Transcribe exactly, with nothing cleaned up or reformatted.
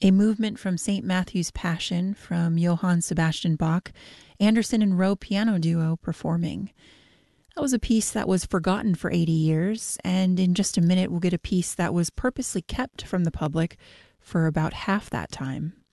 A movement from Saint Matthew's Passion from Johann Sebastian Bach, Anderson and Rowe piano duo performing. That was a piece that was forgotten for eighty years, and in just a minute we'll get a piece that was purposely kept from the public for about half that time.